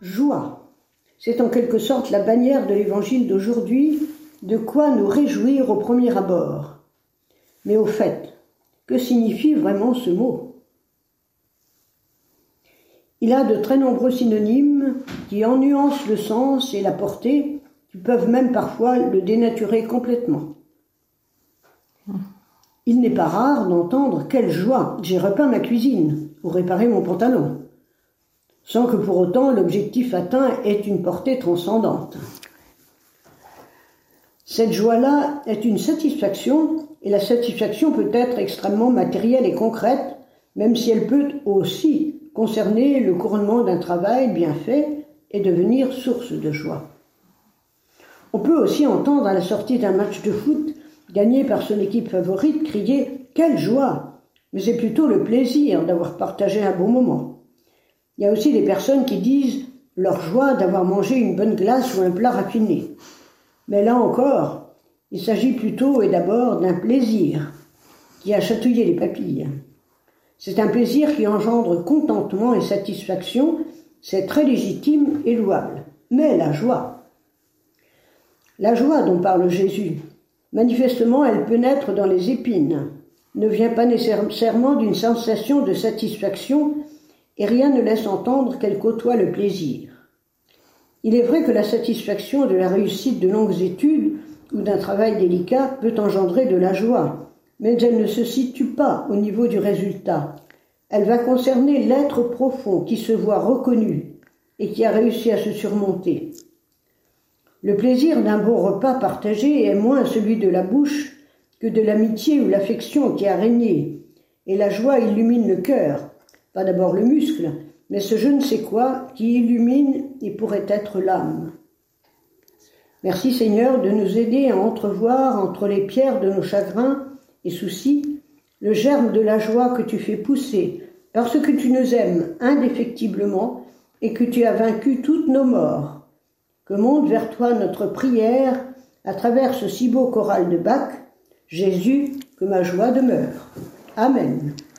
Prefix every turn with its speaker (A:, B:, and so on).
A: Joie. C'est en quelque sorte la bannière de l'évangile d'aujourd'hui, de quoi nous réjouir au premier abord. Mais au fait, que signifie vraiment ce mot ? Il a de très nombreux synonymes qui en nuancent le sens et la portée, qui peuvent même parfois le dénaturer complètement. Il n'est pas rare d'entendre « Quelle joie, j'ai repeint ma cuisine » ou « réparé mon pantalon », sans que pour autant l'objectif atteint ait une portée transcendante. Cette joie-là est une satisfaction, et la satisfaction peut être extrêmement matérielle et concrète, même si elle peut aussi concerner le couronnement d'un travail bien fait et devenir source de joie. On peut aussi entendre à la sortie d'un match de foot, gagné par son équipe favorite, crier « Quelle joie !» Mais c'est plutôt le plaisir d'avoir partagé un bon moment. Il y a aussi des personnes qui disent leur joie d'avoir mangé une bonne glace ou un plat raffiné. Mais là encore, il s'agit plutôt et d'abord d'un plaisir qui a chatouillé les papilles. C'est un plaisir qui engendre contentement et satisfaction, c'est très légitime et louable. Mais la joie dont parle Jésus, manifestement elle peut naître dans les épines, ne vient pas nécessairement d'une sensation de satisfaction et rien ne laisse entendre qu'elle côtoie le plaisir. Il est vrai que la satisfaction de la réussite de longues études ou d'un travail délicat peut engendrer de la joie, mais elle ne se situe pas au niveau du résultat. Elle va concerner l'être profond qui se voit reconnu et qui a réussi à se surmonter. Le plaisir d'un bon repas partagé est moins celui de la bouche que de l'amitié ou l'affection qui a régné, et la joie illumine le cœur, pas d'abord le muscle, mais ce je ne sais quoi qui illumine et pourrait être l'âme. Merci Seigneur de nous aider à entrevoir entre les pierres de nos chagrins et soucis le germe de la joie que tu fais pousser parce que tu nous aimes indéfectiblement et que tu as vaincu toutes nos morts. Que monte vers toi notre prière à travers ce si beau choral de Bach, Jésus, que ma joie demeure. Amen.